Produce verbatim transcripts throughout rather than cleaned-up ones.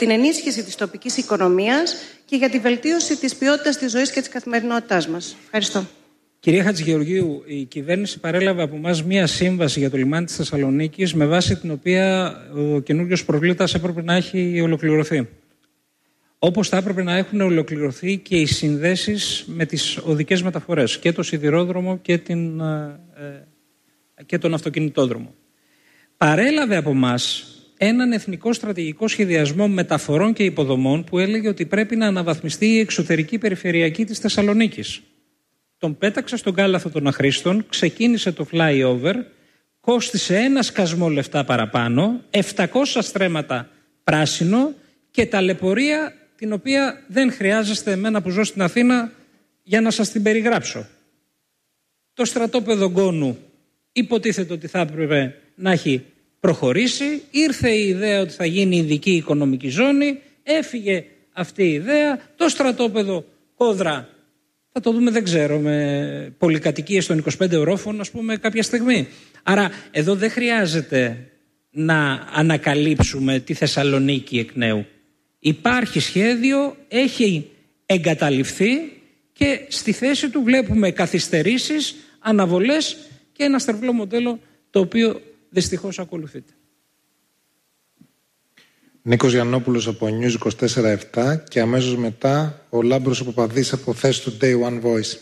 την ενίσχυση της τοπικής οικονομίας και για τη βελτίωση της ποιότητας της ζωής και της καθημερινότητάς μας. Ευχαριστώ. Κυρία Χατζηγεωργίου, η κυβέρνηση παρέλαβε από εμάς μία σύμβαση για το λιμάνι της Θεσσαλονίκης, με βάση την οποία ο καινούριος προβλήτας έπρεπε να έχει ολοκληρωθεί. Όπως θα έπρεπε να έχουν ολοκληρωθεί και οι συνδέσεις με τις οδικές μεταφορές, και το σιδηρόδρομο και, την, ε, και τον αυτοκινητόδρομο. Παρέλαβε από εμάς έναν εθνικό στρατηγικό σχεδιασμό μεταφορών και υποδομών που έλεγε ότι πρέπει να αναβαθμιστεί η εξωτερική περιφερειακή της Θεσσαλονίκης. Τον πέταξε στον κάλαθο των αχρήστων, ξεκίνησε το flyover, κόστισε ένα σκασμό λεφτά παραπάνω, επτακόσια στρέμματα πράσινο και ταλαιπωρία την οποία δεν χρειάζεστε εμένα που ζω στην Αθήνα για να σας την περιγράψω. Το στρατόπεδο Γκόνου υποτίθεται ότι θα έπρεπε να έχει προχωρήσει, ήρθε η ιδέα ότι θα γίνει ειδική οικονομική ζώνη, έφυγε αυτή η ιδέα, το στρατόπεδο Κόδρα θα το δούμε, δεν ξέρω, με πολυκατοικίες των είκοσι πέντε ορόφων, ας πούμε, κάποια στιγμή. Άρα εδώ δεν χρειάζεται να ανακαλύψουμε τη Θεσσαλονίκη εκ νέου. Υπάρχει σχέδιο, έχει εγκαταλειφθεί και στη θέση του βλέπουμε καθυστερήσεις, αναβολές και ένα στρεβλό μοντέλο το οποίο δυστυχώς ακολουθείται. Νίκος Γιαννόπουλος από News είκοσι τέσσερα επτά και αμέσως μετά ο Λάμπρος Παπαδής από θέση του Day One Voice.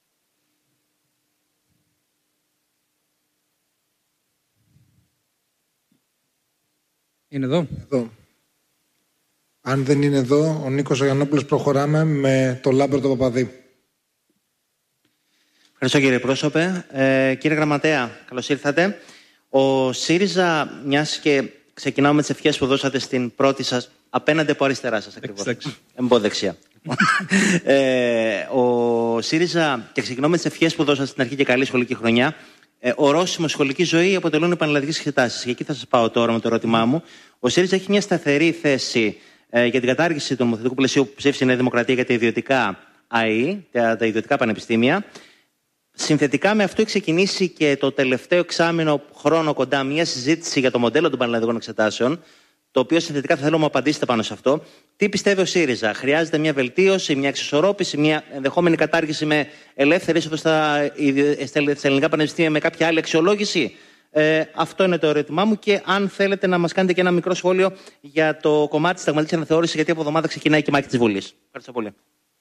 Είναι εδώ. Εδώ. Αν δεν είναι εδώ, ο Νίκος Γιαννόπουλος, προχωράμε με το Λάμπρο τον Παπαδή. Ευχαριστώ κύριε πρόσωπε. Ε, κύριε Γραμματέα, καλώς ήρθατε. Ο ΣΥΡΙΖΑ, μιας και ξεκινάω με τις ευχές που δώσατε στην πρώτη σας, απέναντι από αριστερά σας ακριβώς. Εμπόδεξια. ε, ο ΣΥΡΙΖΑ, και ξεκινάω με τις ευχές που δώσατε στην αρχή και καλή σχολική χρονιά, ε, ορόσημο σχολική ζωή αποτελούν πανελλαδικές εξετάσεις. Και εκεί θα σας πάω τώρα με το ερώτημά μου. Ο ΣΥΡΙΖΑ έχει μια σταθερή θέση ε, για την κατάργηση του νομοθετικού πλαισίου που ψήφισε η Νέα Δημοκρατία για τα ιδιωτικά ΑΕΗ, τα, τα ιδιωτικά πανεπιστήμια. Συνθετικά με αυτό έχει ξεκινήσει και το τελευταίο εξάμηνο χρόνο κοντά μια συζήτηση για το μοντέλο των πανελλαδικών εξετάσεων, το οποίο συνθετικά θα θέλω να μου απαντήσετε πάνω σε αυτό. Τι πιστεύει ο ΣΥΡΙΖΑ, χρειάζεται μια βελτίωση, μια εξισορρόπηση, μια ενδεχόμενη κατάργηση με ελεύθερη είσοδο στα, στα ελληνικά πανεπιστήμια με κάποια άλλη αξιολόγηση? Ε, αυτό είναι το ερώτημά μου και αν θέλετε να μας κάνετε και ένα μικρό σχόλιο για το κομμάτι της συνταγματικής αναθεώρησης, γιατί από εβδομάδα ξεκινάει και η μάχη της Βουλής. Ευχαριστώ πολύ.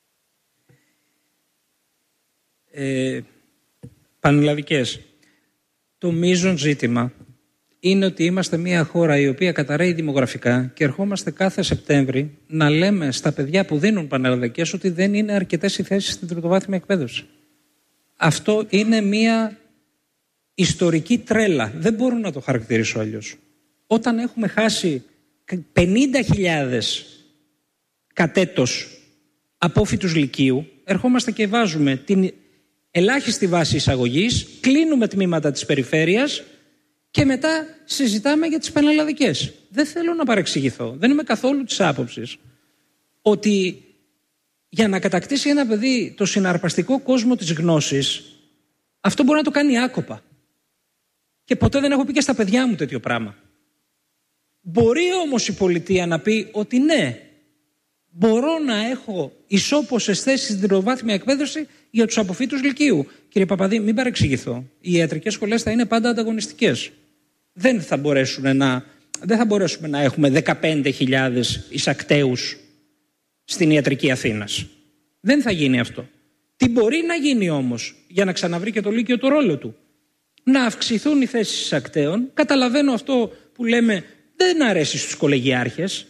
Ε, πανελλαδικές. Το μείζον ζήτημα είναι ότι είμαστε μια χώρα η οποία καταραίει δημογραφικά και ερχόμαστε κάθε Σεπτέμβρη να λέμε στα παιδιά που δίνουν πανελλαδικές ότι δεν είναι αρκετές οι θέσεις στην τριτοβάθμια εκπαίδευση. Αυτό είναι μια ιστορική τρέλα. Δεν μπορώ να το χαρακτηρίσω αλλιώς. Όταν έχουμε χάσει πενήντα χιλιάδες κατέτος απόφοιτους λυκείου, ερχόμαστε και βάζουμε την ελάχιστη βάση εισαγωγής, κλείνουμε τμήματα της περιφέρειας και μετά συζητάμε για τις πανελλαδικές. Δεν θέλω να παρεξηγηθώ. Δεν είμαι καθόλου της άποψης ότι για να κατακτήσει ένα παιδί το συναρπαστικό κόσμο της γνώσης, αυτό μπορεί να το κάνει άκοπα. Και ποτέ δεν έχω πει και στα παιδιά μου τέτοιο πράγμα. Μπορεί όμως η πολιτεία να πει ότι ναι, μπορώ να έχω ισόποσες θέσεις στην τριτοβάθμια εκπαίδευση για τους αποφοίτους λυκείου. Κύριε Παπαδή, μην παρεξηγηθώ. Οι ιατρικές σχολές θα είναι πάντα ανταγωνιστικές. Δεν θα μπορέσουν να, δεν θα μπορέσουμε να έχουμε δεκαπέντε χιλιάδες εισακταίους στην ιατρική Αθήνας. Δεν θα γίνει αυτό. Τι μπορεί να γίνει όμως για να ξαναβρει και το Λύκειο το ρόλο του? Να αυξηθούν οι θέσεις εισακταίων. Καταλαβαίνω αυτό που λέμε δεν αρέσει στους κολεγιάρχες.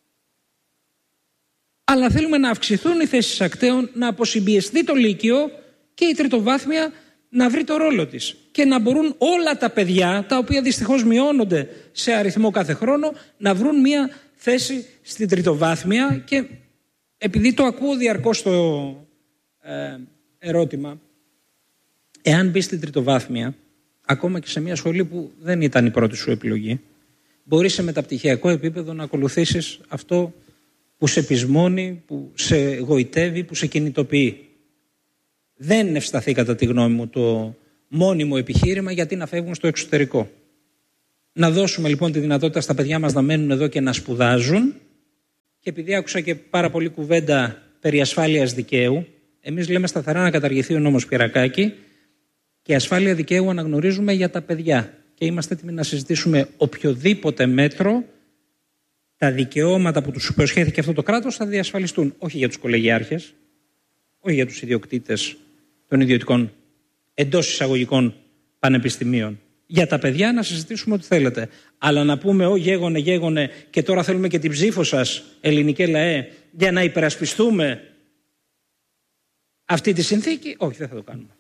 Αλλά θέλουμε να αυξηθούν οι θέσεις εισακταίων, να αποσυμπιεστεί το Λύκειο και η τριτοβάθμια να βρει το ρόλο της. Και να μπορούν όλα τα παιδιά, τα οποία δυστυχώς μειώνονται σε αριθμό κάθε χρόνο, να βρουν μια θέση στην τριτοβάθμια. Και επειδή το ακούω διαρκώς το ε, ερώτημα, εάν μπει στην τριτοβάθμια, ακόμα και σε μια σχολή που δεν ήταν η πρώτη σου επιλογή, μπορείς σε μεταπτυχιακό επίπεδο να ακολουθήσεις αυτό που σε πεισμώνει, που σε γοητεύει, που σε κινητοποιεί. Δεν ευσταθεί κατά τη γνώμη μου το μόνιμο επιχείρημα γιατί να φεύγουν στο εξωτερικό. Να δώσουμε λοιπόν τη δυνατότητα στα παιδιά μας να μένουν εδώ και να σπουδάζουν και επειδή άκουσα και πάρα πολύ κουβέντα περί ασφάλειας δικαίου, εμείς λέμε σταθερά να καταργηθεί ο νόμος Πυρακάκη και ασφάλεια δικαίου αναγνωρίζουμε για τα παιδιά. Και είμαστε έτοιμοι να συζητήσουμε οποιοδήποτε μέτρο τα δικαιώματα που τους υποσχέθηκε αυτό το κράτος θα διασφαλιστούν. Όχι για τους κολεγιάρχες, όχι για τους ιδιοκτήτες των ιδιωτικών εντός εισαγωγικών πανεπιστημίων. Για τα παιδιά να συζητήσουμε ό,τι θέλετε. Αλλά να πούμε, Ω γέγονε, γέγονε, και τώρα θέλουμε και την ψήφο σας, ελληνικέ λαέ, για να υπερασπιστούμε αυτή τη συνθήκη, όχι, δεν θα το κάνουμε.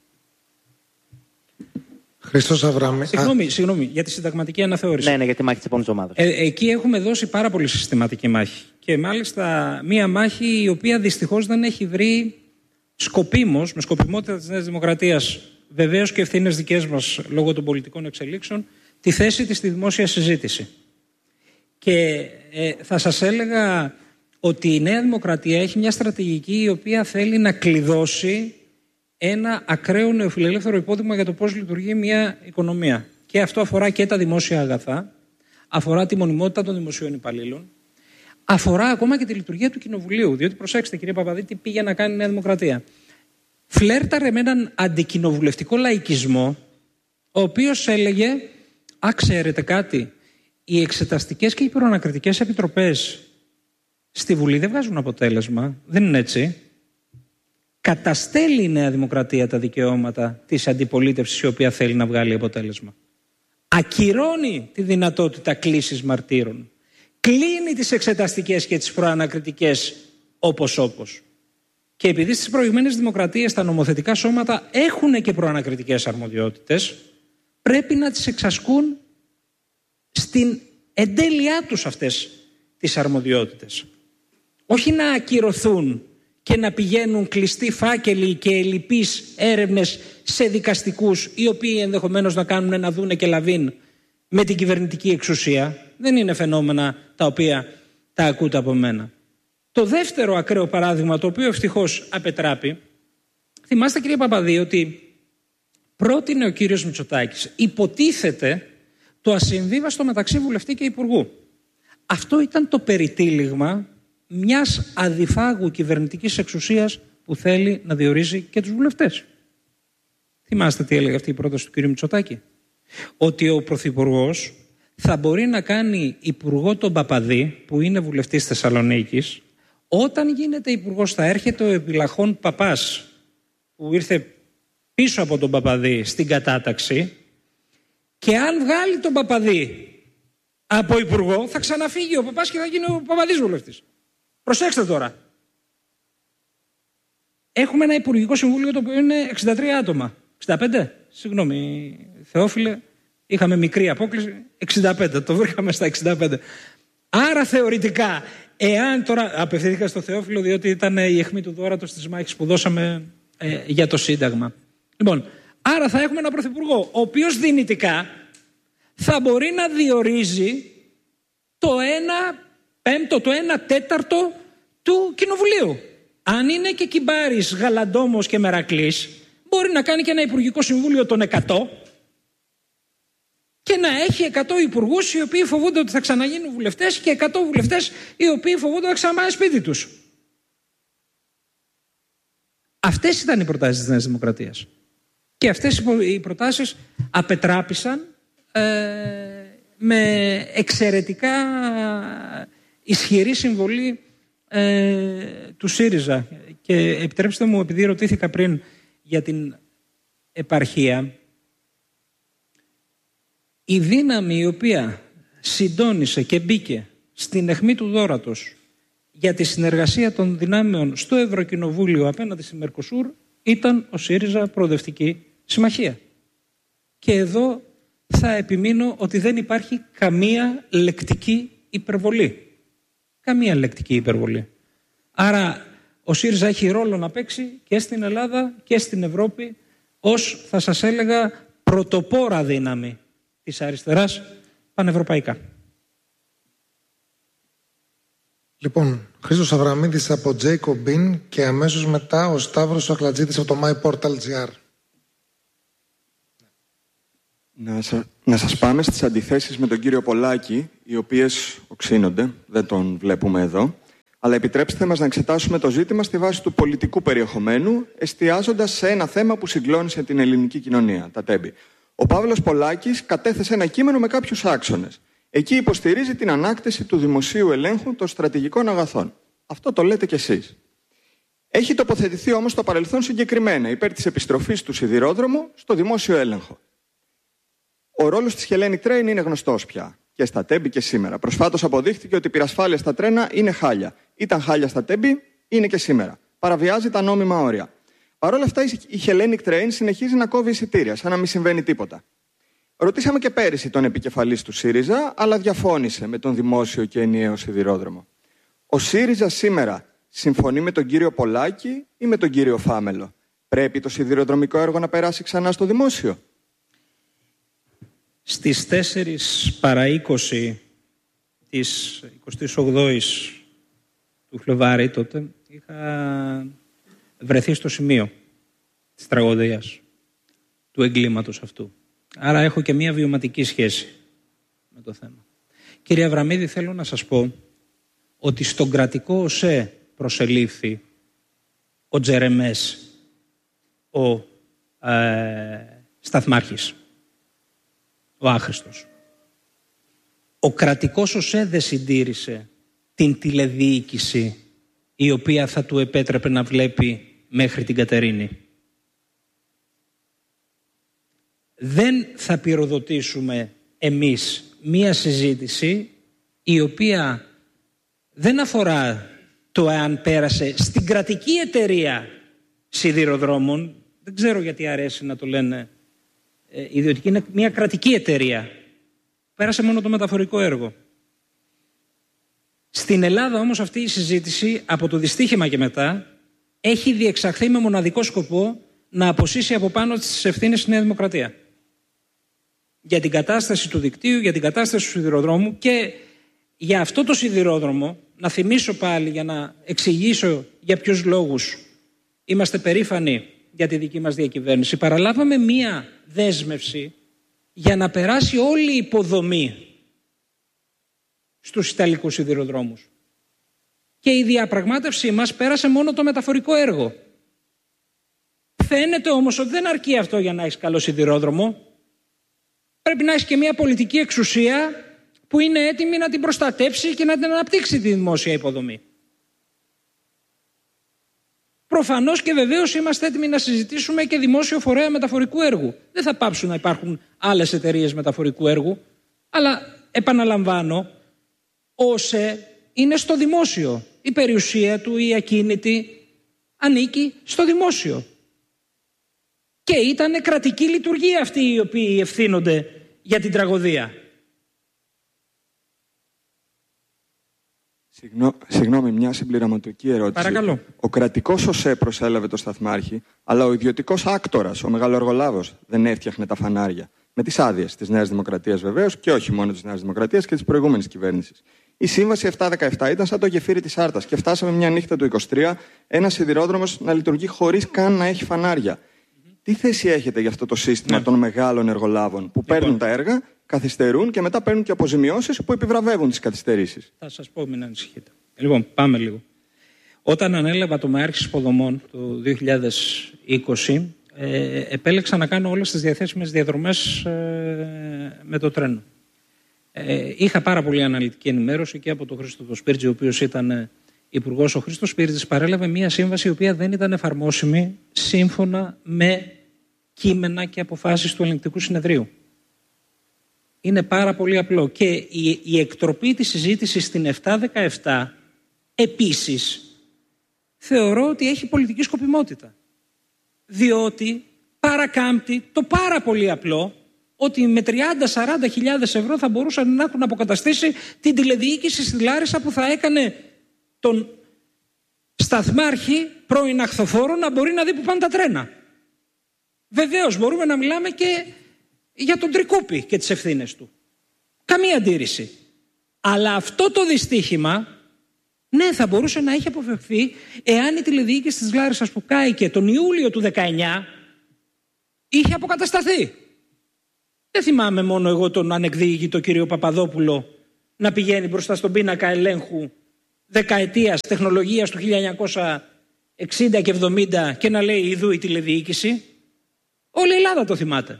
Χρήστος Αβραμίδης. Συγγνώμη, συγγνώμη, για τη συνταγματική αναθεώρηση. Ναι, ναι, για τη μάχη της επόμενης εβδομάδας. Ε, εκεί έχουμε δώσει πάρα πολύ συστηματική μάχη. Και μάλιστα μία μάχη η οποία δυστυχώς δεν έχει βρει σκοπίμως, με σκοπιμότητα της Νέας Δημοκρατίας, βεβαίως και ευθύνες δικές μας λόγω των πολιτικών εξελίξεων, τη θέση της στη δημόσια συζήτηση. Και ε, θα σας έλεγα ότι η Νέα Δημοκρατία έχει μια στρατηγική η οποία θέλει να κλειδώσει ένα ακραίο νεοφιλελεύθερο υπόδειγμα για το πώς λειτουργεί μια οικονομία. Και αυτό αφορά και τα δημόσια αγαθά, αφορά τη μονιμότητα των δημοσίων υπαλλήλων, αφορά ακόμα και τη λειτουργία του Κοινοβουλίου. Διότι προσέξτε, κύριε Παπαδί, τι πήγε να κάνει η Νέα Δημοκρατία. Φλέρταρε με έναν αντικοινοβουλευτικό λαϊκισμό, ο οποίος έλεγε, α, ξέρετε κάτι, οι εξεταστικές και οι προανακριτικές επιτροπές στη Βουλή δεν βγάζουν αποτέλεσμα, δεν είναι έτσι. Καταστέλει η Νέα Δημοκρατία τα δικαιώματα της αντιπολίτευσης η οποία θέλει να βγάλει αποτέλεσμα. Ακυρώνει τη δυνατότητα κλήσης μαρτύρων. Κλείνει τις εξεταστικές και τις προανακριτικές όπως όπως. Και επειδή στις προηγμένες δημοκρατίες τα νομοθετικά σώματα έχουν και προανακριτικές αρμοδιότητες, πρέπει να τις εξασκούν στην εντέλειά τους αυτές τις αρμοδιότητες. Όχι να ακυρωθούν και να πηγαίνουν κλειστοί φάκελοι και ελλειπείς έρευνες σε δικαστικούς, οι οποίοι ενδεχομένως να κάνουν να δούνε και λαβίν με την κυβερνητική εξουσία. Δεν είναι φαινόμενα τα οποία τα ακούτε από μένα. Το δεύτερο ακραίο παράδειγμα, το οποίο ευτυχώς απετράπει, θυμάστε κύριε Παπαδί ότι πρότεινε ο κύριος Μητσοτάκης, υποτίθεται, το ασυμβίβαστο μεταξύ βουλευτή και υπουργού. Αυτό ήταν το περιτύλιγμα μιας αδιφάγου κυβερνητικής εξουσίας που θέλει να διορίζει και τους βουλευτές. Θυμάστε τι έλεγε αυτή η πρόταση του κ. Μητσοτάκη? Ότι ο Πρωθυπουργός θα μπορεί να κάνει υπουργό τον Παπαδί, που είναι βουλευτής Θεσσαλονίκης, όταν γίνεται υπουργός θα έρχεται ο επιλαχών Παπάς, που ήρθε πίσω από τον Παπαδί στην κατάταξη, και αν βγάλει τον Παπαδί από υπουργό θα ξαναφύγει ο Παπάς και θα γίνει ο Παπαδής βουλευτής. Προσέξτε τώρα. Έχουμε ένα Υπουργικό Συμβούλιο το οποίο είναι εξήντα τρία άτομα. εξήντα πέντε, συγγνώμη Θεόφιλε, είχαμε μικρή απόκληση, εξήντα πέντε, το βρήκαμε στα εξήντα πέντε. Άρα θεωρητικά, εάν τώρα, απευθύνθηκα στο Θεόφιλο διότι ήταν η αιχμή του δώρατος της μάχης που δώσαμε ε, για το Σύνταγμα. Λοιπόν, άρα θα έχουμε ένα πρωθυπουργό, ο οποίος δυνητικά θα μπορεί να διορίζει το ένα πέμπτο, το ένα τέταρτο του Κοινοβουλίου. Αν είναι και Κυμπάρης, Γαλαντόμος και Μερακλής, μπορεί να κάνει και ένα Υπουργικό Συμβούλιο των εκατό και να έχει εκατό υπουργούς οι οποίοι φοβούνται ότι θα ξαναγίνουν βουλευτές και εκατό βουλευτές οι οποίοι φοβούνται ότι θα ξαναπάνε σπίτι τους. Αυτές ήταν οι προτάσεις της Νέας Δημοκρατίας. Και αυτές οι προτάσεις απετράπησαν ε, με εξαιρετικά ισχυρή συμβολή ε, του ΣΥΡΙΖΑ. Και επιτρέψτε μου, επειδή ρωτήθηκα πριν για την επαρχία, η δύναμη η οποία συντόνισε και μπήκε στην αιχμή του δώρατος για τη συνεργασία των δυνάμεων στο Ευρωκοινοβούλιο απέναντι στη Μερκοσούρ ήταν ο ΣΥΡΙΖΑ Προοδευτική Συμμαχία. Και εδώ θα επιμείνω ότι δεν υπάρχει καμία λεκτική υπερβολή. Καμία λεκτική υπερβολή. Άρα ο ΣΥΡΙΖΑ έχει ρόλο να παίξει και στην Ελλάδα και στην Ευρώπη ως, θα σας έλεγα, πρωτοπόρα δύναμη της αριστεράς πανευρωπαϊκά. Λοιπόν, Χρήστος Αβραμίδης από Jacobin και αμέσως μετά ο Σταύρος Αχλατζίδης από το myportal.gr. Να, σα, να σας πάμε στις αντιθέσεις με τον κύριο Πολάκη, οι οποίες οξύνονται, δεν τον βλέπουμε εδώ. Αλλά επιτρέψτε μας να εξετάσουμε το ζήτημα στη βάση του πολιτικού περιεχομένου, εστιάζοντας σε ένα θέμα που συγκλώνησε την ελληνική κοινωνία, τα τέμπη. Ο Παύλος Πολάκης κατέθεσε ένα κείμενο με κάποιους άξονες. Εκεί υποστηρίζει την ανάκτηση του δημοσίου ελέγχου των στρατηγικών αγαθών. Αυτό το λέτε κι εσείς. Έχει τοποθετηθεί όμως στο παρελθόν συγκεκριμένα υπέρ της επιστροφής του σιδηρόδρομου στο δημόσιο έλεγχο. Ο ρόλος της Hellenic Train είναι γνωστός πια. Και στα τέμπη και σήμερα. Προσφάτως αποδείχθηκε ότι η πυρασφάλεια στα τρένα είναι χάλια. Ήταν χάλια στα τέμπη, είναι και σήμερα. Παραβιάζει τα νόμιμα όρια. Παρ' όλα αυτά, η Hellenic Train συνεχίζει να κόβει εισιτήρια, σαν να μην συμβαίνει τίποτα. Ρωτήσαμε και πέρυσι τον επικεφαλής του ΣΥΡΙΖΑ, αλλά διαφώνησε με τον δημόσιο και ενιαίο σιδηρόδρομο. Ο ΣΥΡΙΖΑ σήμερα συμφωνεί με τον κύριο Πολάκη ή με τον κύριο Φάμελο? Πρέπει το σιδηροδρομικό έργο να περάσει ξανά στο δημόσιο? Στις τέσσερις παρά είκοσι της εικοστής ογδόης του Φλεβάρη τότε είχα βρεθεί στο σημείο της τραγωδίας, του εγκλήματος αυτού. Άρα έχω και μία βιωματική σχέση με το θέμα. Κύριε Αβραμίδη, θέλω να σας πω ότι στον κρατικό ΟΣΕ προσελήφθη ο Τζερεμές, ο ε, σταθμάρχης, ο άχρηστος. Ο κρατικός ΟΣΕ δεν συντήρησε την τηλεδιοίκηση η οποία θα του επέτρεπε να βλέπει μέχρι την Κατερίνη. Δεν θα πυροδοτήσουμε εμείς μία συζήτηση η οποία δεν αφορά το εάν πέρασε στην κρατική εταιρεία σιδηροδρόμων. Δεν ξέρω γιατί αρέσει να το λένε ε, ιδιωτική. Είναι μια κρατική εταιρεία. Πέρασε μόνο το μεταφορικό έργο. Στην Ελλάδα όμως αυτή η συζήτηση από το δυστύχημα και μετά έχει διεξαχθεί με μοναδικό σκοπό να αποσύσει από πάνω τις ευθύνες στη Νέα Δημοκρατία. Για την κατάσταση του δικτύου, για την κατάσταση του σιδηροδρόμου και για αυτό το σιδηρόδρομο, να θυμίσω πάλι για να εξηγήσω για ποιους λόγους είμαστε περήφανοι για τη δική μας διακυβέρνηση. Παραλάβαμε μία δέσμευση για να περάσει όλη η υποδομή στους ιταλικούς σιδηροδρόμους. Και η διαπραγμάτευσή μας πέρασε μόνο το μεταφορικό έργο. Φαίνεται όμως ότι δεν αρκεί αυτό για να έχεις καλό σιδηρόδρομο. Πρέπει να έχεις και μια πολιτική εξουσία που είναι έτοιμη να την προστατεύσει και να την αναπτύξει τη δημόσια υποδομή. Προφανώς και βεβαίως είμαστε έτοιμοι να συζητήσουμε και δημόσιο φορέα μεταφορικού έργου. Δεν θα πάψουν να υπάρχουν άλλες εταιρείες μεταφορικού έργου, αλλά επαναλαμβάνω, όσε είναι στο δημόσιο. Η περιουσία του, η ακίνητη, ανήκει στο δημόσιο. Και ήταν κρατική λειτουργία αυτοί οι οποίοι ευθύνονται για την τραγωδία. Συγνώ, συγγνώμη, μια συμπληρωματική ερώτηση. Παρακαλώ. Ο κρατικός ΟΣΕ προσέλαβε το σταθμάρχη, αλλά ο ιδιωτικός άκτορας, ο μεγαλοεργολάβος, δεν έφτιαχνε τα φανάρια. Με τις άδειες της Νέας Δημοκρατίας βεβαίως και όχι μόνο της Νέας Δημοκρατίας και της προηγούμενης κυβέρνησης. Η σύμβαση επτακόσια δεκαεπτά ήταν σαν το γεφύρι της Άρτας και φτάσαμε μια νύχτα του είκοσι τρία ένας σιδηρόδρομος να λειτουργεί χωρίς καν να έχει φανάρια. Mm-hmm. Τι θέση έχετε για αυτό το σύστημα ναι. των μεγάλων εργολάβων που λοιπόν. παίρνουν τα έργα, καθυστερούν και μετά παίρνουν και αποζημιώσεις που επιβραβεύουν τις καθυστερήσεις? Θα σας πω, μην ανησυχείτε. Λοιπόν, πάμε λίγο. Όταν ανέλαβα το Μεάρχης Υποδομών το δύο χιλιάδες είκοσι, ε, επέλεξα να κάνω όλες τις διαθέσιμες διαδρομές ε, με το τρένο. Ε, είχα πάρα πολύ αναλυτική ενημέρωση και από τον Χρήστο το Σπίρτζη, ο οποίος ήταν υπουργός. Ο Χρήστος Σπίρτζης παρέλαβε μια σύμβαση η οποία δεν ήταν εφαρμόσιμη σύμφωνα με κείμενα και αποφάσεις του Ελεγκτικού Συνεδρίου. Είναι πάρα πολύ απλό. Και η, η εκτροπή της συζήτησης στην επτακόσια δεκαεπτά επίσης θεωρώ ότι έχει πολιτική σκοπιμότητα. Διότι παρακάμπτει το πάρα πολύ απλό ότι με τριάντα με σαράντα χιλιάδες ευρώ θα μπορούσαν να έχουν αποκαταστήσει την τηλεδιοίκηση στη Λάρισα που θα έκανε τον σταθμάρχη πρώην αχθοφόρο να μπορεί να δει που πάνε τα τρένα. Βεβαίως μπορούμε να μιλάμε και για τον Τρικούπη και τις ευθύνες του. Καμία αντίρρηση. Αλλά αυτό το δυστύχημα, ναι, θα μπορούσε να έχει αποφευθεί εάν η τηλεδιοίκηση της Λάρισσας που κάηκε τον Ιούλιο του δεκαεννιά είχε αποκατασταθεί. Δεν θυμάμαι μόνο εγώ τον ανεκδίκητο κύριο Παπαδόπουλο να πηγαίνει μπροστά στον πίνακα ελέγχου δεκαετίας τεχνολογίας του χίλια εννιακόσια εξήντα και εβδομήντα και να λέει ιδού η τηλεδιοίκηση. Όλη η Ελλάδα το θυμάται.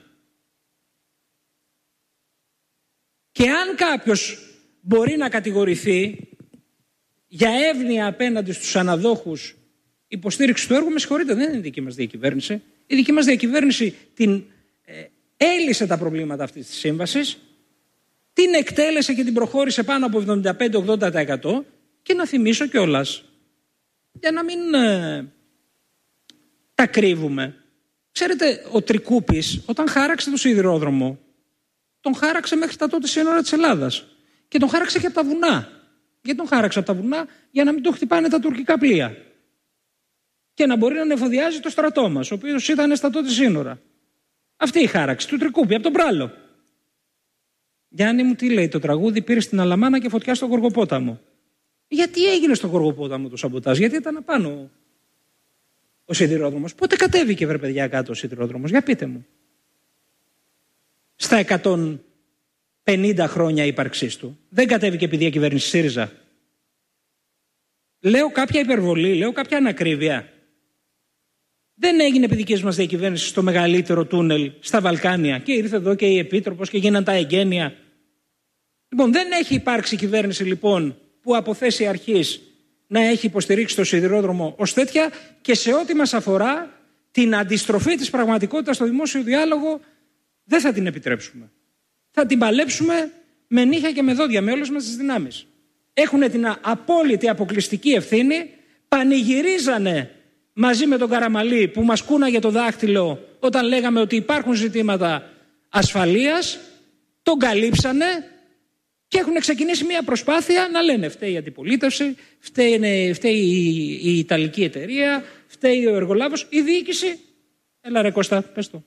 Και αν κάποιος μπορεί να κατηγορηθεί για εύνοια απέναντι στους αναδόχους υποστήριξη του έργου, με συγχωρείτε, δεν είναι η δική μας διακυβέρνηση. Η δική μας διακυβέρνηση την ε, έλυσε τα προβλήματα αυτής της σύμβασης, την εκτέλεσε και την προχώρησε πάνω από εβδομήντα πέντε με ογδόντα τοις εκατό. Και να θυμίσω κιόλας, για να μην ε, τα κρύβουμε. Ξέρετε, ο Τρικούπης όταν χάραξε το σιδηρόδρομο, τον χάραξε μέχρι τα τότε σύνορα της Ελλάδας. Και τον χάραξε και από τα βουνά. Γιατί τον χάραξε από τα βουνά? Για να μην το χτυπάνε τα τουρκικά πλοία. Και να μπορεί να ανεφοδιάζει το στρατό μας, ο οποίος ήταν στα τότε σύνορα. Αυτή η χάραξη του Τρικούπη, από τον Πράλο. Γιάννη μου, τι λέει το τραγούδι? Πήρε στην Αλαμάνα και φωτιά στον Γοργοπόταμο. Γιατί έγινε στον Γοργοπόταμο το σαμποτάζ? Γιατί ήταν απάνω ο σιδηρόδρομος. Πότε κατέβηκε, βρε παιδιά, κάτω ο σιδηρόδρομος? Για πείτε μου. Στα εκατόν πενήντα χρόνια ύπαρξής του. Δεν κατέβηκε επειδή διακυβέρνηση ΣΥΡΙΖΑ. Λέω κάποια υπερβολή, λέω κάποια ανακρίβεια. Δεν έγινε επί δικής μας διακυβέρνηση στο μεγαλύτερο τούνελ στα Βαλκάνια και ήρθε εδώ και η Επίτροπος και γίναν τα εγγένεια. Λοιπόν, δεν έχει υπάρξει κυβέρνηση λοιπόν που από θέση αρχής να έχει υποστηρίξει το σιδηρόδρομο ως τέτοια, και σε ό,τι μας αφορά την αντιστροφή της πραγματικότητας στο δημόσιο διάλογο δεν θα την επιτρέψουμε. Θα την παλέψουμε με νύχια και με δόντια, με όλες μας τις δυνάμεις. Έχουν την απόλυτη αποκλειστική ευθύνη, πανηγυρίζανε μαζί με τον Καραμαλή που μας κούναγε το δάχτυλο όταν λέγαμε ότι υπάρχουν ζητήματα ασφαλείας, τον καλύψανε και έχουν ξεκινήσει μια προσπάθεια να λένε φταίει η αντιπολίτευση, φταίει, φταίει η, η Ιταλική εταιρεία, φταίει ο εργολάβος, η διοίκηση. Έλα ρε Κώστα, πες το.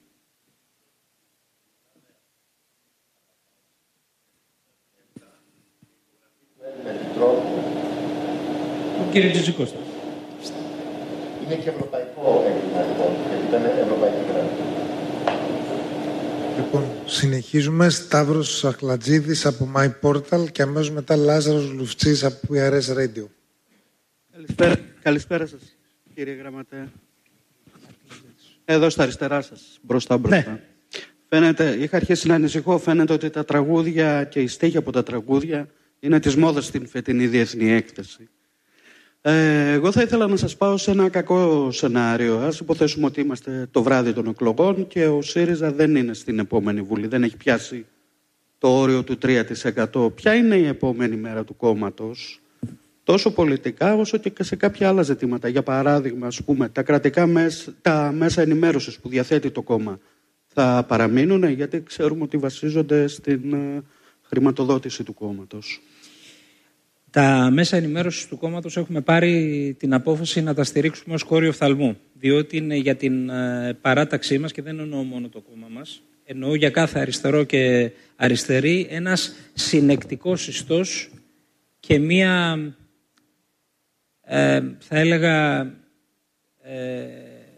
Ο κύριε Τζιτζικώστα. Είναι και ευρωπαϊκό έγκλημα, λοιπόν, γιατί ήταν ευρωπαϊκή γραμμή. Λοιπόν, συνεχίζουμε. Σταύρος Αχλατζίδης από My Portal και αμέσως μετά Λάζαρος Λουφτσής από πι αρ ες Radio. Καλησπέρα, καλησπέρα σας, κύριε Γραμματέα. Εδώ στα αριστερά σας, μπροστά μπροστά. Ναι. Φαίνεται, είχα αρχίσει να ανησυχώ, φαίνεται ότι τα τραγούδια και οι στίχοι από τα τραγούδια είναι της μόδας στην φετινή διεθνή έκθεση. Ε, εγώ θα ήθελα να σας πάω σε ένα κακό σενάριο. Ας υποθέσουμε ότι είμαστε το βράδυ των εκλογών και ο ΣΥΡΙΖΑ δεν είναι στην επόμενη Βουλή, δεν έχει πιάσει το όριο του τρία τοις εκατό. Ποια είναι η επόμενη μέρα του κόμματος, τόσο πολιτικά όσο και σε κάποια άλλα ζητήματα? Για παράδειγμα, ας πούμε, τα κρατικά μέσα, τα μέσα ενημέρωσης που διαθέτει το κόμμα θα παραμείνουν, γιατί ξέρουμε ότι βασίζονται στην uh, χρηματοδότηση του κόμματος. Τα μέσα ενημέρωσης του κόμματος έχουμε πάρει την απόφαση να τα στηρίξουμε ως κόριο οφθαλμού, διότι είναι για την uh, παράταξή μας, και δεν εννοώ μόνο το κόμμα μας, εννοώ για κάθε αριστερό και αριστερή, ένας συνεκτικός ιστός και μία, ε, θα έλεγα, ε,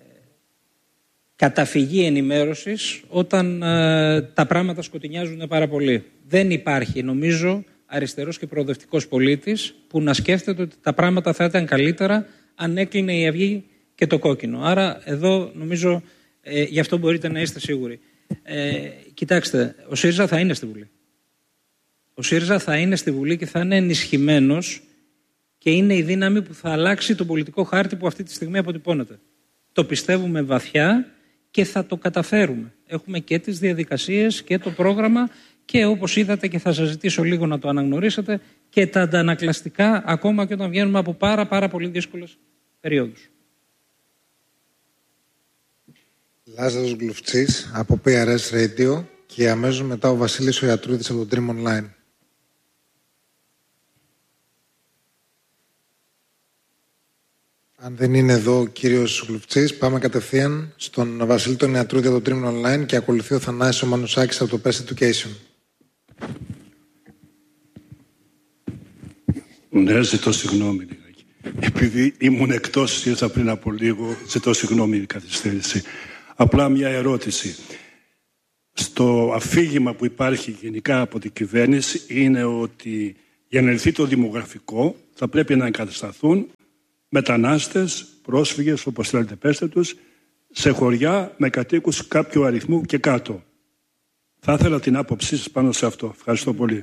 καταφυγή ενημέρωσης όταν ε, τα πράγματα σκοτεινιάζουν πάρα πολύ. Δεν υπάρχει, νομίζω, αριστερός και προοδευτικός πολίτης που να σκέφτεται ότι τα πράγματα θα ήταν καλύτερα αν έκλεινε η αυγή και το κόκκινο. Άρα εδώ νομίζω ε, γι' αυτό μπορείτε να είστε σίγουροι. Ε, κοιτάξτε, ο ΣΥΡΙΖΑ θα είναι στη Βουλή. Ο ΣΥΡΙΖΑ θα είναι στη Βουλή και θα είναι ενισχυμένος και είναι η δύναμη που θα αλλάξει τον πολιτικό χάρτη που αυτή τη στιγμή αποτυπώνεται. Το πιστεύουμε βαθιά και θα το καταφέρουμε. Έχουμε και τις διαδικασίες και το πρόγραμμα και όπως είδατε, και θα σας ζητήσω λίγο να το αναγνωρίσετε, και τα αντανακλαστικά ακόμα και όταν βγαίνουμε από πάρα πάρα πολύ δύσκολες περιόδους. Λάζαρος Γλουφτσής από πι αρ ες Radio και αμέσως μετά ο Βασίλης ο Ιατρούδης από το Dream Online. Αν δεν είναι εδώ ο κύριος Γλουφτσής, πάμε κατευθείαν στον Βασίλη τον Ιατρούδη από το Dream Online και ακολουθεί ο Θανάσης ο Μανουσάκης από το Best Education. Ναι, ζητώ συγγνώμη λιγάκι. Επειδή ήμουν εκτός ήρθα πριν από λίγο, ζητώ συγγνώμη η καθυστέρηση. Απλά μια ερώτηση. Στο αφήγημα που υπάρχει γενικά από την κυβέρνηση είναι ότι για να λυθεί το δημογραφικό θα πρέπει να εγκατασταθούν μετανάστες, πρόσφυγες, όπως θέλετε πέστε τους, σε χωριά με κατοίκους κάποιου αριθμού και κάτω. Θα ήθελα την άποψή σας πάνω σε αυτό. Ευχαριστώ πολύ.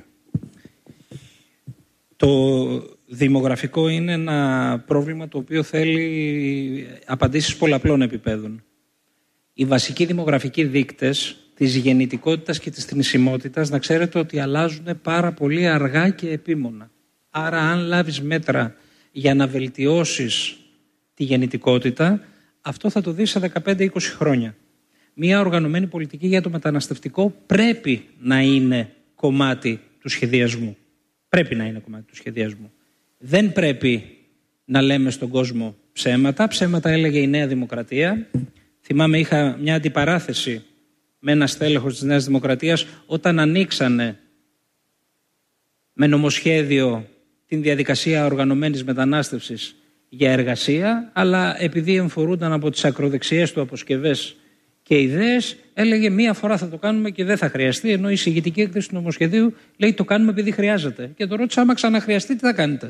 Το δημογραφικό είναι ένα πρόβλημα το οποίο θέλει απαντήσεις πολλαπλών επιπέδων. Οι βασικοί δημογραφικοί δείκτες της γεννητικότητας και της θνησιμότητας, να ξέρετε ότι αλλάζουν πάρα πολύ αργά και επίμονα. Άρα αν λάβεις μέτρα για να βελτιώσεις τη γεννητικότητα, αυτό θα το δεις σε δεκαπέντε με είκοσι χρόνια. Μία οργανωμένη πολιτική για το μεταναστευτικό πρέπει να είναι κομμάτι του σχεδιασμού. Πρέπει να είναι κομμάτι του σχεδιασμού. Δεν πρέπει να λέμε στον κόσμο ψέματα. Ψέματα έλεγε η Νέα Δημοκρατία. Θυμάμαι είχα μια αντιπαράθεση με ένα στέλεχος της Νέας Δημοκρατίας όταν ανοίξανε με νομοσχέδιο την διαδικασία οργανωμένης μετανάστευσης για εργασία, αλλά επειδή εμφορούνταν από τις ακροδεξιές του αποσκευές και ιδέες, έλεγε μία φορά θα το κάνουμε και δεν θα χρειαστεί, ενώ η εισηγητική έκθεση του νομοσχεδίου λέει το κάνουμε επειδή χρειάζεται. Και το ρώτησα, άμα ξαναχρειαστεί, τι θα κάνετε?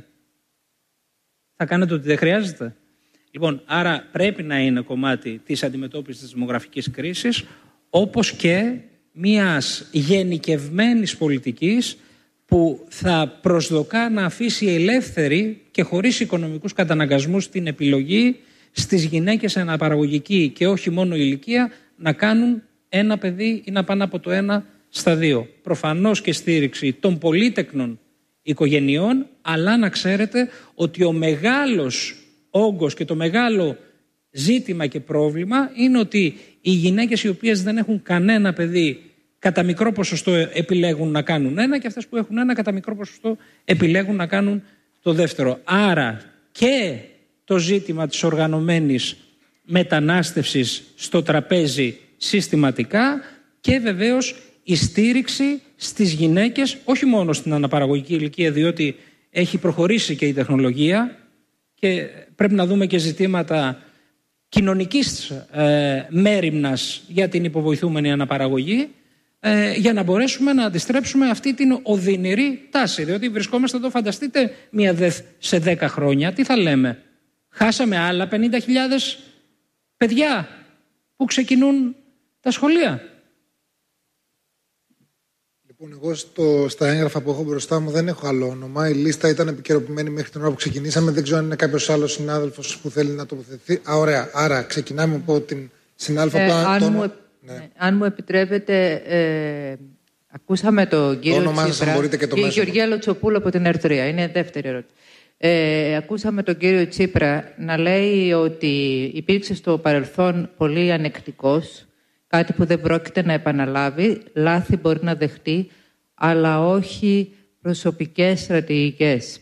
Θα κάνετε ότι δεν χρειάζεται? Λοιπόν, άρα πρέπει να είναι κομμάτι της αντιμετώπισης της δημογραφικής κρίσης, όπως και μιας γενικευμένης πολιτικής που θα προσδοκά να αφήσει ελεύθερη και χωρίς οικονομικούς καταναγκασμούς την επιλογή στις γυναίκες αναπαραγωγική και όχι μόνο ηλικία να κάνουν ένα παιδί ή να πάνε από το ένα στα δύο. Προφανώς και στήριξη των πολύτεκνων οικογενειών, αλλά να ξέρετε ότι ο μεγάλος όγκος και το μεγάλο ζήτημα και πρόβλημα είναι ότι οι γυναίκες οι οποίες δεν έχουν κανένα παιδί κατά μικρό ποσοστό επιλέγουν να κάνουν ένα και αυτές που έχουν ένα κατά μικρό ποσοστό επιλέγουν να κάνουν το δεύτερο. Άρα και το ζήτημα της οργανωμένης μετανάστευσης στο τραπέζι συστηματικά και βεβαίως η στήριξη στις γυναίκες, όχι μόνο στην αναπαραγωγική ηλικία, διότι έχει προχωρήσει και η τεχνολογία και πρέπει να δούμε και ζητήματα κοινωνικής ε, μέριμνας για την υποβοηθούμενη αναπαραγωγή, ε, για να μπορέσουμε να αντιστρέψουμε αυτή την οδυνηρή τάση. Διότι βρισκόμαστε εδώ, φανταστείτε, μία ΔΕΘ σε δέκα χρόνια, τι θα λέμε? Χάσαμε άλλα πενήντα χιλιάδες παιδιά που ξεκινούν τα σχολεία. Λοιπόν, εγώ στο, στα έγγραφα που έχω μπροστά μου δεν έχω άλλο όνομα. Η λίστα ήταν επικαιροποιημένη μέχρι την ώρα που ξεκινήσαμε. Δεν ξέρω αν είναι κάποιος άλλος συνάδελφος που θέλει να τοποθετηθεί. Α, ωραία. Άρα ξεκινάμε από την συνάδελφο. Ε, αν, το... μου, ναι. αν μου επιτρέπετε, ε, ακούσαμε τον κύριο το όνομά Τσίπρα σας, και, το και η μέσο. Γεωργία Λοτσοπούλου από την Ερυθρέα. Είναι δεύτερη ερώτηση. Ε, ακούσαμε τον κύριο Τσίπρα να λέει ότι υπήρξε στο παρελθόν πολύ ανεκτικός, κάτι που δεν πρόκειται να επαναλάβει, λάθη μπορεί να δεχτεί, αλλά όχι προσωπικές στρατηγικές.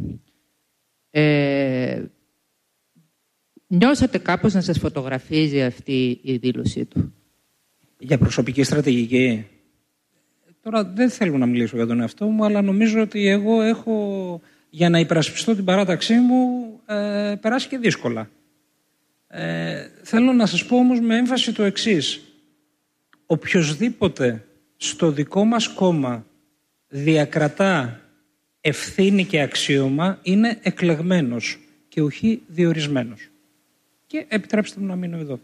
Ε, νιώσατε κάπως να σας φωτογραφίζει αυτή η δήλωσή του? Για προσωπική στρατηγική. Τώρα δεν θέλω να μιλήσω για τον εαυτό μου, αλλά νομίζω ότι εγώ έχω, για να υπερασπιστώ την παράταξή μου, ε, περάσει και δύσκολα. Ε, θέλω να σας πω όμως με έμφαση το εξής. Οποιοσδήποτε στο δικό μας κόμμα διακρατά ευθύνη και αξίωμα είναι εκλεγμένος και όχι διορισμένος. Και επιτρέψτε μου να μείνω εδώ.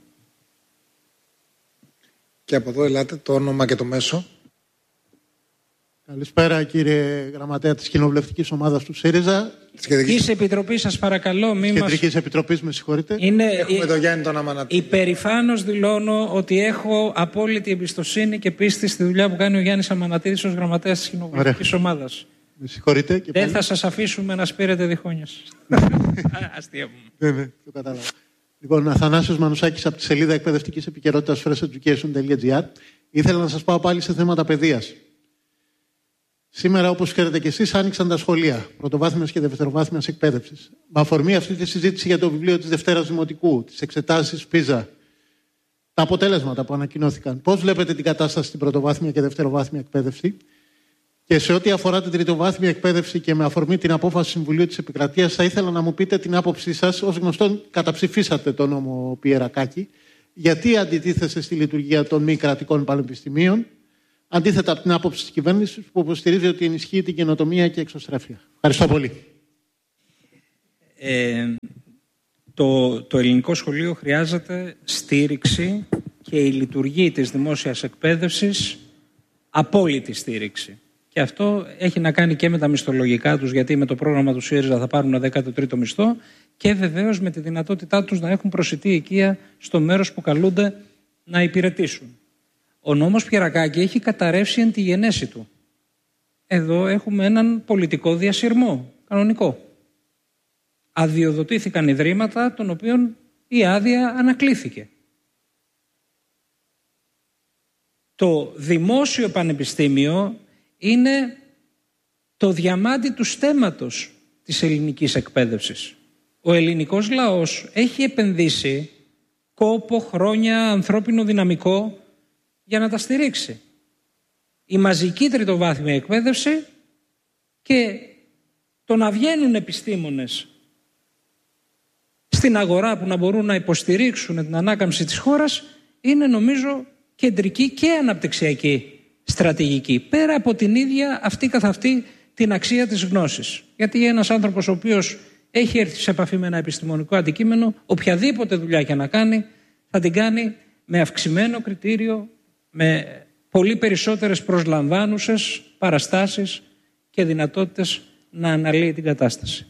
Και από εδώ ελάτε το όνομα και το μέσο. Καλησπέρα κύριε Γραμματέα της Κοινοβουλευτικής Ομάδας του ΣΥΡΙΖΑ. Της Κεντρικής Επιτροπής, σας παρακαλώ. Μη Κεντρικής μας... Επιτροπής, με συγχωρείτε. Είναι... Έχουμε τον Γιάννη τον Αμανατή. Υπερηφάνως δηλώνω ότι έχω απόλυτη εμπιστοσύνη και πίστη στη δουλειά που κάνει ο Γιάννης Αμανατίδης ως Γραμματέας της Κοινοβουλευτικής Ομάδας. Με συγχωρείτε. Και Δεν πάλι. θα σας αφήσουμε να σπείρετε διχόνιες. Αστεία μου. Βέβαια, το κατάλαβα. Λοιπόν, Αθανάσιος Μανουσάκης από τη σελίδα εκπαιδευτικής επικαιρότητας fresh education dot gr. Ήθελα να σας πάω πάλι σε θέματα παιδείας. Σήμερα, όπως ξέρετε και εσείς, άνοιξαν τα σχολεία πρωτοβάθμιας και δευτεροβάθμιας εκπαίδευσης. Με αφορμή αυτή τη συζήτηση για το βιβλίο της Δευτέρας Δημοτικού, τις εξετάσεις πίζα, τα αποτέλεσματα που ανακοινώθηκαν, πώς βλέπετε την κατάσταση στην πρωτοβάθμια και δευτεροβάθμια εκπαίδευση? Και σε ό,τι αφορά την τριτοβάθμια εκπαίδευση και με αφορμή την απόφαση Συμβουλίου της Επικρατείας, θα ήθελα να μου πείτε την άποψή σας. Ως γνωστόν, καταψηφίσατε τον νόμο Πιερακάκη. Γιατί αντιτίθεστε στη λειτουργία των μη κρατικών πανεπιστημίων, αντίθετα από την άποψη της κυβέρνησης που υποστηρίζει ότι ενισχύει την καινοτομία και εξωστρέφεια? Ευχαριστώ πολύ. Ε, το, το ελληνικό σχολείο χρειάζεται στήριξη και η λειτουργία της δημόσιας εκπαίδευσης απόλυτη στήριξη. Και αυτό έχει να κάνει και με τα μισθολογικά τους, γιατί με το πρόγραμμα του ΣΥΡΙΖΑ θα πάρουν δέκατο τρίτο μισθό, και βεβαίως με τη δυνατότητά τους να έχουν προσιτή οικία στο μέρος που καλούνται να υπηρετήσουν. Ο νόμος Πιερακάκη έχει καταρρεύσει εν τη γενέση του. Εδώ έχουμε έναν πολιτικό διασυρμό, κανονικό. Αδειοδοτήθηκαν ιδρύματα των οποίων η άδεια ανακλήθηκε. Το δημόσιο πανεπιστήμιο είναι το διαμάντι του στέμματος της ελληνικής εκπαίδευσης. Ο ελληνικός λαός έχει επενδύσει κόπο, χρόνια, ανθρώπινο δυναμικό για να τα στηρίξει. Η μαζική τριτοβάθμια εκπαίδευση και το να βγαίνουν επιστήμονες στην αγορά που να μπορούν να υποστηρίξουν την ανάκαμψη της χώρας είναι, νομίζω, κεντρική και αναπτυξιακή στρατηγική, πέρα από την ίδια αυτή καθ' αυτή την αξία της γνώσης. Γιατί ένας άνθρωπος ο οποίος έχει έρθει σε επαφή με ένα επιστημονικό αντικείμενο, οποιαδήποτε δουλειά και να κάνει, θα την κάνει με αυξημένο κριτήριο, με πολύ περισσότερες προσλαμβάνουσες παραστάσεις και δυνατότητες να αναλύει την κατάσταση.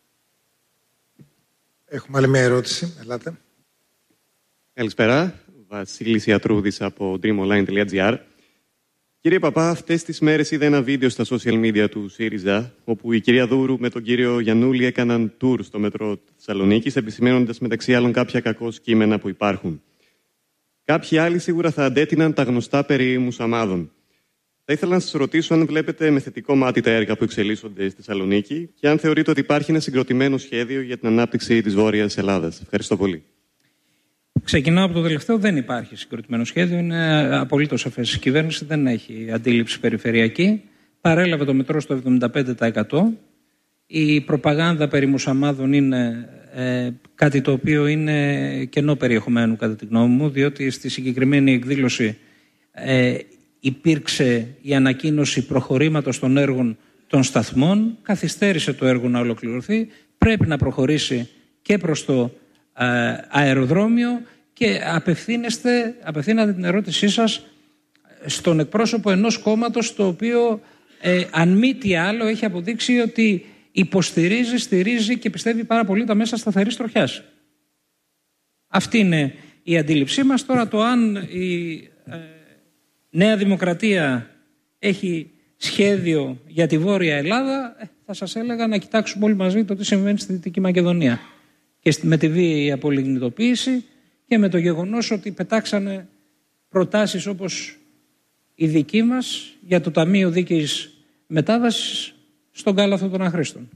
Έχουμε άλλη μια ερώτηση. Ελάτε. Καλησπέρα. Βασίλης Ιατρούδης από dreamonline τελεία gr. Κύριε Παπά, αυτές τις μέρες είδα ένα βίντεο στα social media του ΣΥΡΙΖΑ, όπου η κυρία Δούρου με τον κύριο Γιαννούλη έκαναν tour στο μετρό Θεσσαλονίκης, επισημαίνοντας μεταξύ άλλων κάποια κακώς κείμενα που υπάρχουν. Κάποιοι άλλοι σίγουρα θα αντέτειναν τα γνωστά περί μουσαμάδων. Θα ήθελα να σας ρωτήσω αν βλέπετε με θετικό μάτι τα έργα που εξελίσσονται στη Θεσσαλονίκη και αν θεωρείτε ότι υπάρχει ένα συγκροτημένο σχέδιο για την ανάπτυξη της Βόρειας Ελλάδας. Ευχαριστώ πολύ. Ξεκινάω από το τελευταίο. Δεν υπάρχει συγκροτημένο σχέδιο. Είναι απολύτως σαφές. Η κυβέρνηση δεν έχει αντίληψη περιφερειακή. Παρέλαβε το μετρό στο εβδομήντα πέντε τοις εκατό. Η προπαγάνδα περί μουσαμάδων είναι ε, κάτι το οποίο είναι κενό περιεχομένου, κατά τη γνώμη μου, διότι στη συγκεκριμένη εκδήλωση ε, υπήρξε η ανακοίνωση προχωρήματος των έργων των σταθμών. Καθυστέρησε το έργο να ολοκληρωθεί. Πρέπει να προχωρήσει και προς το αεροδρόμιο και απευθύνεστε, απευθύνατε την ερώτησή σας στον εκπρόσωπο ενός κόμματος το οποίο ε, αν μη τι άλλο έχει αποδείξει ότι υποστηρίζει, στηρίζει και πιστεύει πάρα πολύ τα μέσα σταθερής τροχιάς. Αυτή είναι η αντίληψή μας. Τώρα το αν η ε, Νέα Δημοκρατία έχει σχέδιο για τη Βόρεια Ελλάδα, ε, θα σας έλεγα να κοιτάξουμε όλοι μαζί το τι συμβαίνει στη Δυτική Μακεδονία. Και με τη βίαιη απολιγνητοποίηση και με το γεγονός ότι πετάξανε προτάσεις όπως η δική μας για το Ταμείο Δίκαιης Μετάβασης στον κάλαθο των αχρήστων.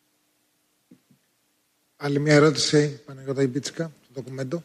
Άλλη μια ερώτηση, Παναγιώτα Ιμπίτσικα, το ντοκουμέντο.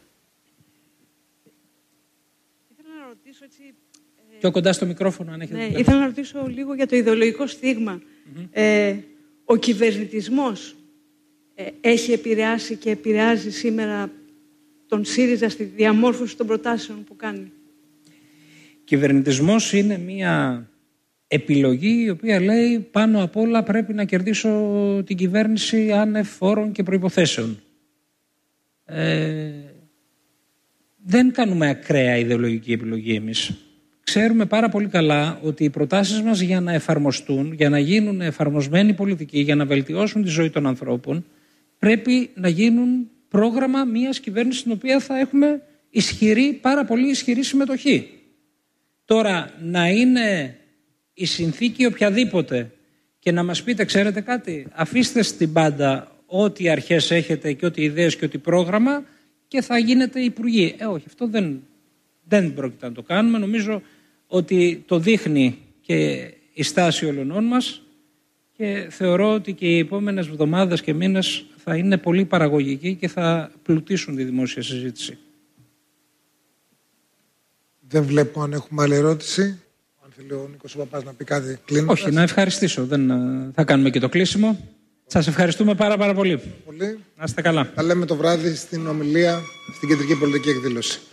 Ήθελα να ρωτήσω έτσι... Ε... Πιο κοντά στο μικρόφωνο, αν έχετε... Ναι, ήθελα να ρωτήσω λίγο για το ιδεολογικό στίγμα. Mm-hmm. Ε, ο κυβερνητισμός έχει επηρεάσει και επηρεάζει σήμερα τον ΣΥΡΙΖΑ στη διαμόρφωση των προτάσεων που κάνει. Κυβερνητισμός είναι μια επιλογή η οποία λέει πάνω απ' όλα πρέπει να κερδίσω την κυβέρνηση άνευ φόρων και προϋποθέσεων. Ε, δεν κάνουμε ακραία ιδεολογική επιλογή εμείς. Ξέρουμε πάρα πολύ καλά ότι οι προτάσεις μας για να εφαρμοστούν, για να γίνουν εφαρμοσμένοι πολιτικοί, για να βελτιώσουν τη ζωή των ανθρώπων, πρέπει να γίνουν πρόγραμμα μιας κυβέρνησης στην οποία θα έχουμε ισχυρή, πάρα πολύ ισχυρή συμμετοχή. Τώρα, να είναι η συνθήκη οποιαδήποτε και να μας πείτε, ξέρετε κάτι, αφήστε στην πάντα ό,τι αρχές έχετε και ό,τι ιδέες και ό,τι πρόγραμμα και θα γίνετε υπουργοί. Ε, όχι, αυτό δεν, δεν πρόκειται να το κάνουμε. Νομίζω ότι το δείχνει και η στάση όλων μας και θεωρώ ότι και οι επόμενες εβδομάδες και μήνες θα είναι πολύ παραγωγικοί και θα πλουτίσουν τη δημόσια συζήτηση. Δεν βλέπω αν έχουμε άλλη ερώτηση. Αν θέλει ο Νίκος ο Παπάς να πει κάτι κλείνοντας. Όχι, να ευχαριστήσω. Δεν θα κάνουμε και το κλείσιμο. Σας ευχαριστούμε πάρα πάρα πολύ. πολύ. Να είστε καλά. Τα λέμε το βράδυ στην ομιλία στην Κεντρική Πολιτική Εκδήλωση.